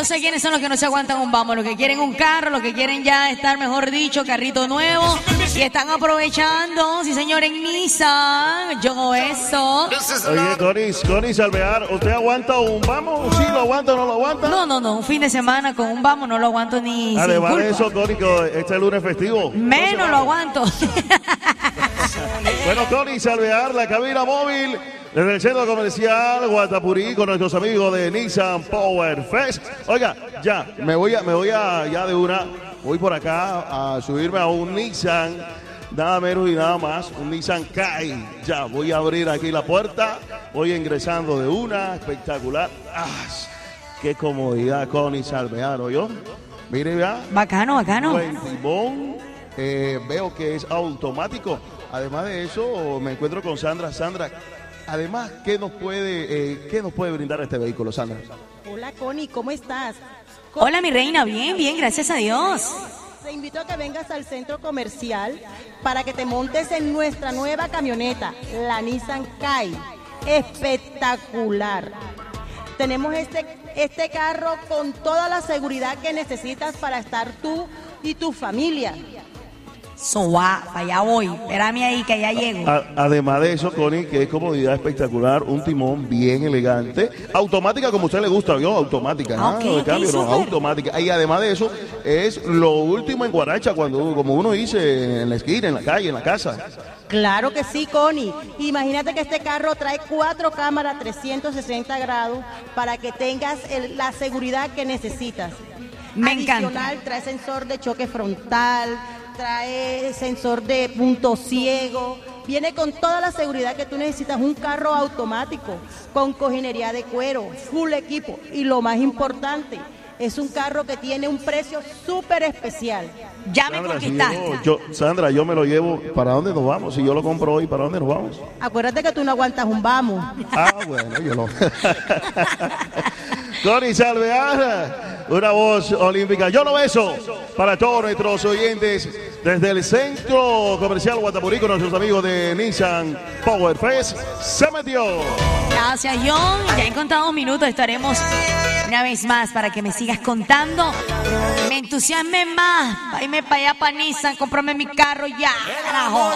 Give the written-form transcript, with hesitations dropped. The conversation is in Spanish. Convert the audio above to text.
Yo sé quiénes son los que no se aguantan un vamos, los que quieren un carro, los que quieren ya estar, mejor dicho, carrito nuevo. Y están aprovechando, sí señor, en Nissan. Yo eso. Oye, Connie Salvear, ¿usted aguanta un vamos? ¿Sí lo aguanta o no lo aguanta? No, un fin de semana con un vamos no lo aguanto ni además sin de eso, Connie, que este lunes festivo. Menos lo aguanto. Bueno, Connie Salvear, la cabina móvil desde el centro comercial Guatapurí con nuestros amigos de Nissan Power Fest. Oiga, ya, me voy a ya de una, voy por acá a subirme a un Nissan, nada menos y nada más, un Nissan Qai. Ya, voy a abrir aquí la puerta, voy ingresando de una, espectacular. ¡Ah! ¡Qué comodidad, Connie Salvear, yo! Mire, vea. Bacano. Buen timón, veo que es automático. Además de eso, me encuentro con Sandra. Sandra, además, ¿qué nos puede brindar este vehículo, Sandra? Hola, Connie, ¿cómo estás? Hola, mi reina, bien, gracias a Dios. Te invito a que vengas al centro comercial para que te montes en nuestra nueva camioneta, la Nissan Qai. Espectacular. Tenemos este carro con toda la seguridad que necesitas para estar tú y tu familia. Allá voy. Espérame ahí que ya llego. Además de eso, Connie, que es comodidad espectacular, un timón bien elegante, automática como a usted le gusta, ¿vio? Automática, nada de cambio, no, automática. Y además de eso, es lo último en guaracha, como uno dice en la esquina, en la calle, en la casa. Claro que sí, Connie. Imagínate que este carro trae 4 cámaras 360 grados para que tengas la seguridad que necesitas. Me Adicional, encanta. Trae sensor de choque frontal, trae sensor de punto ciego, viene con toda la seguridad que tú necesitas, un carro automático, con cojinería de cuero, full equipo y lo más importante, es un carro que tiene un precio súper especial. Ya me conquistaste. Sandra, yo me lo llevo, ¿para dónde nos vamos? Si yo lo compro hoy, ¿para dónde nos vamos? Acuérdate que tú no aguantas un vamos. Bueno, yo no. Connie Salvear, una voz olímpica. Yo lo beso para todos nuestros oyentes desde el centro comercial Guatapurí con nuestros amigos de Nissan Power Fest. Se metió. Gracias, John. Ya en contados minutos estaremos una vez más para que me sigas contando. Me entusiasme más. Irme para allá, para Nissan, cómprame mi carro ya. Carajo.